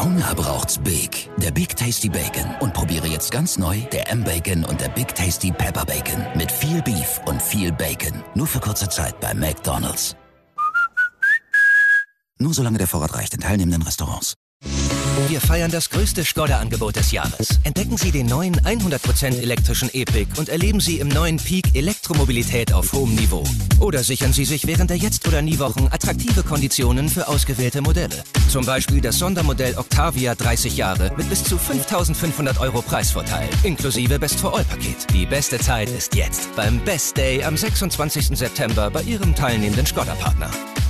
Hunger braucht's Big. Der Big Tasty Bacon. Und probiere jetzt ganz neu der M-Bacon und der Big Tasty Pepper Bacon. Mit viel Beef und viel Bacon. Nur für kurze Zeit bei McDonald's. Nur solange der Vorrat reicht in teilnehmenden Restaurants. Wir feiern das größte Skoda-Angebot des Jahres. Entdecken Sie den neuen 100% elektrischen E-Pick und erleben Sie im neuen Peak Elektromobilität auf hohem Niveau. Oder sichern Sie sich während der Jetzt- oder Nie-Wochen attraktive Konditionen für ausgewählte Modelle. Zum Beispiel das Sondermodell Octavia 30 Jahre mit bis zu 5.500 € Preisvorteil, inklusive Best-for-All-Paket. Die beste Zeit ist jetzt beim Best Day am 26. September bei Ihrem teilnehmenden Skoda-Partner.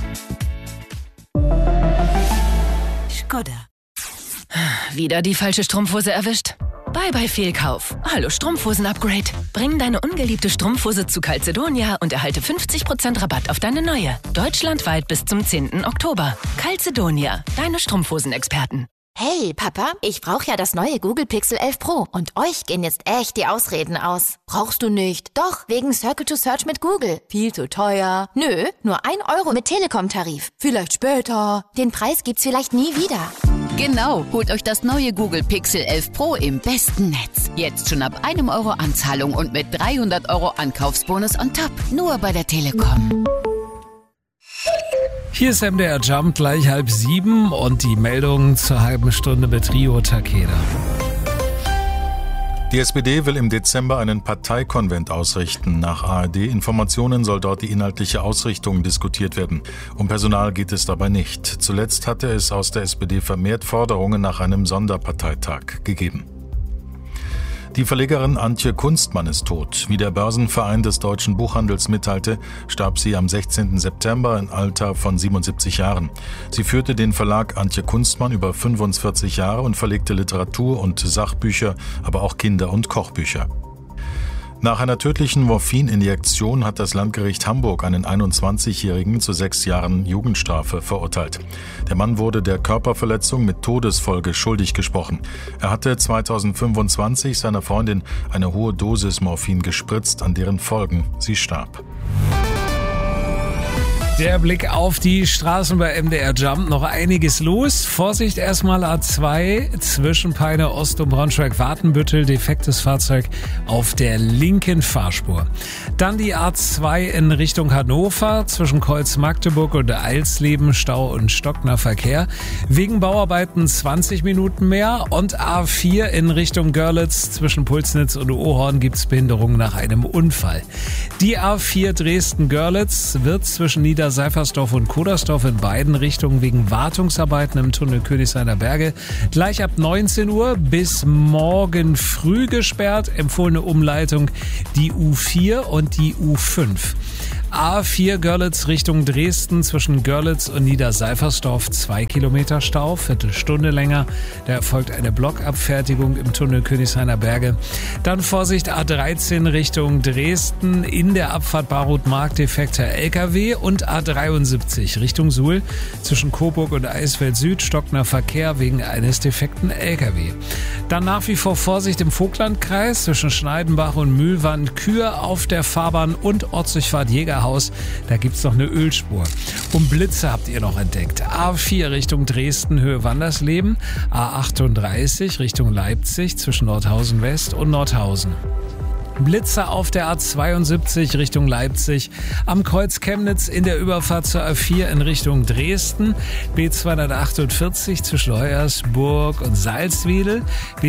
Skoda. Wieder die falsche Strumpfhose erwischt? Bye Fehlkauf. Hallo Strumpfhosen-Upgrade. Bring deine ungeliebte Strumpfhose zu Calzedonia und erhalte 50% Rabatt auf deine neue. Deutschlandweit bis zum 10. Oktober. Calzedonia, deine Strumpfhosen-Experten. Hey, Papa, ich brauche ja das neue Google Pixel 11 Pro. Und euch gehen jetzt echt die Ausreden aus. Brauchst du nicht? Doch, wegen Circle to Search mit Google. Viel zu teuer. Nö, nur 1 € mit Telekom-Tarif. Vielleicht später. Den Preis gibt's vielleicht nie wieder. Genau, holt euch das neue Google Pixel 11 Pro im besten Netz. Jetzt schon ab 1 € Anzahlung und mit 300 € Ankaufsbonus on top. Nur bei der Telekom. Hier ist MDR Jump, gleich 6:30 und die Meldung zur halben Stunde mit Rio Takeda. Die SPD will im Dezember einen Parteikonvent ausrichten. Nach ARD-Informationen soll dort die inhaltliche Ausrichtung diskutiert werden. Um Personal geht es dabei nicht. Zuletzt hatte es aus der SPD vermehrt Forderungen nach einem Sonderparteitag gegeben. Die Verlegerin Antje Kunstmann ist tot. Wie der Börsenverein des deutschen Buchhandels mitteilte, starb sie am 16. September im Alter von 77 Jahren. Sie führte den Verlag Antje Kunstmann über 45 Jahre und verlegte Literatur und Sachbücher, aber auch Kinder- und Kochbücher. Nach einer tödlichen Morphininjektion hat das Landgericht Hamburg einen 21-Jährigen zu 6 Jahren Jugendstrafe verurteilt. Der Mann wurde der Körperverletzung mit Todesfolge schuldig gesprochen. Er hatte 2025 seiner Freundin eine hohe Dosis Morphin gespritzt, an deren Folgen sie starb. Der Blick auf die Straßen bei MDR Jump, noch einiges los. Vorsicht erstmal A2 zwischen Peine Ost und Braunschweig-Watenbüttel, defektes Fahrzeug auf der linken Fahrspur. Dann die A2 in Richtung Hannover zwischen Kreuz-Magdeburg und Eilsleben, Stau und stockender Verkehr. Wegen Bauarbeiten 20 Minuten mehr und A4 in Richtung Görlitz zwischen Pulsnitz und Ohorn gibt's Behinderungen nach einem Unfall. Die A4 Dresden-Görlitz wird zwischen Niederseifersdorf und Kodersdorf in beiden Richtungen wegen Wartungsarbeiten im Tunnel Königshainer Berge gleich ab 19 Uhr bis morgen früh gesperrt. Empfohlene Umleitung die U4 und die U5. A4 Görlitz Richtung Dresden zwischen Görlitz und Niederseifersdorf 2 Kilometer Stau, Viertelstunde länger. Da erfolgt eine Blockabfertigung im Tunnel Königshainer Berge. Dann Vorsicht A13 Richtung Dresden in der Abfahrt Barut-Mark defekter LKW und A73 Richtung Suhl zwischen Coburg und Eisfeld Süd stockender Verkehr wegen eines defekten LKW. Dann nach wie vor Vorsicht im Vogtlandkreis zwischen Schneidenbach und Mühlwand, Kühe auf der Fahrbahn und Ortsdurchfahrt Jägerhaus. Da gibt's noch eine Ölspur. Und Blitze habt ihr noch entdeckt. A4 Richtung Dresden, Höhe Wandersleben. A38 Richtung Leipzig zwischen Nordhausen West und Nordhausen. Blitze auf der A72 Richtung Leipzig, am Kreuz Chemnitz in der Überfahrt zur A4 in Richtung Dresden, B248 zwischen Hoyersburg und Salzwedel,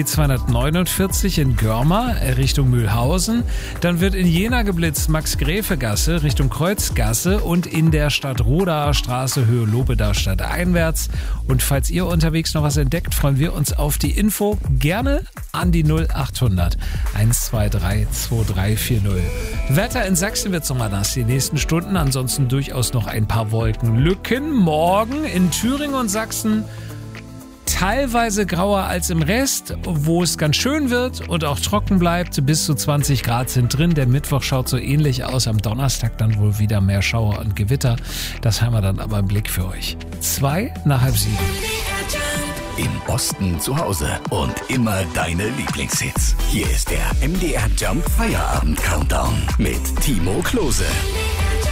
B249 in Görma Richtung Mühlhausen, dann wird in Jena geblitzt Max-Gräfe-Gasse Richtung Kreuzgasse und in der Stadtrodaer Straße Höhe Lobedaer Stadt einwärts. Und falls ihr unterwegs noch was entdeckt, freuen wir uns auf die Info gerne an die 0800 123 2340. Wetter in Sachsen wird sommer nass die nächsten Stunden, ansonsten durchaus noch ein paar Wolkenlücken. Morgen in Thüringen und Sachsen teilweise grauer als im Rest, wo es ganz schön wird und auch trocken bleibt. Bis zu 20 Grad sind drin. Der Mittwoch schaut so ähnlich aus. Am Donnerstag dann wohl wieder mehr Schauer und Gewitter. Das haben wir dann aber im Blick für euch. 6:55. Im Osten zu Hause und immer deine Lieblingshits. Hier ist der MDR Jump Feierabend Countdown mit Timo Klose.